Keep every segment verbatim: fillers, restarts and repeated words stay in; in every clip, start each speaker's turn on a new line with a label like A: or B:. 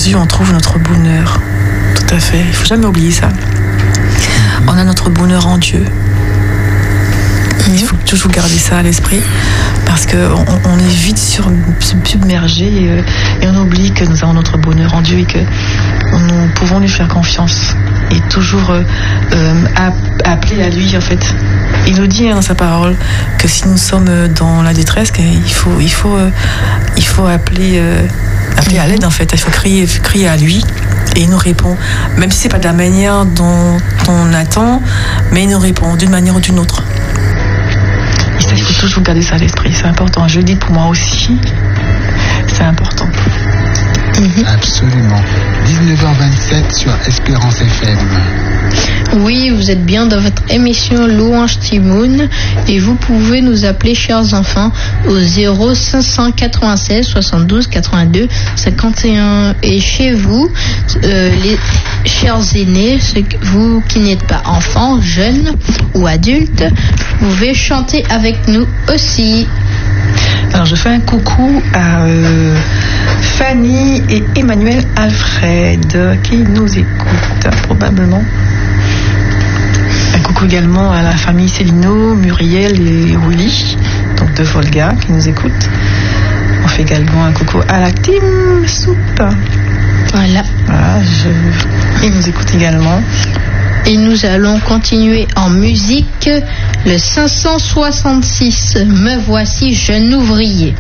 A: Jésus, on trouve notre bonheur. Tout à fait. Il ne faut jamais oublier ça. On a notre bonheur en Dieu. Il faut toujours garder ça à l'esprit parce qu'on on est vite sur, submergé et, et on oublie que nous avons notre bonheur en Dieu et que nous pouvons lui faire confiance et toujours euh, euh, appeler à lui en fait. Il nous dit hein, dans sa parole que si nous sommes dans la détresse, il faut, il faut, euh, il faut appeler, euh, appeler à l'aide en fait. Il faut crier, crier à lui. Et il nous répond, même si c'est pas de la manière dont on attend, mais il nous répond d'une manière ou d'une autre. Et ça, il faut toujours garder ça à l'esprit, c'est important. Je le dis pour moi aussi, c'est important.
B: Mmh. Absolument. dix-neuf heures vingt-sept sur Espérance F M.
C: Oui, vous êtes bien dans votre émission Louange Timoun et vous pouvez nous appeler, chers enfants, au zéro cinq cent quatre-vingt-seize soixante-douze quatre-vingt-deux cinquante et un. Et chez vous, euh, les chers aînés, ceux, vous qui n'êtes pas enfants, jeunes ou adultes, vous pouvez chanter avec nous aussi.
A: Alors je fais un coucou à euh, Fanny et Emmanuel Alfred qui nous écoutent probablement. Un coucou également à la famille Célino, Muriel et Willy, donc de Volga, qui nous écoutent. On fait également un coucou à la team Soupe.
C: Voilà.
A: Voilà je... Ils nous écoutent également.
C: Et nous allons continuer en musique. Le cinq cent soixante-six, Me voici jeune ouvrier.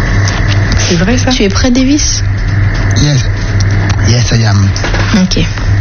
A: C'est vrai ça?
C: Tu es prêt, Davis?
B: Yes. Yes, I am.
C: Ok.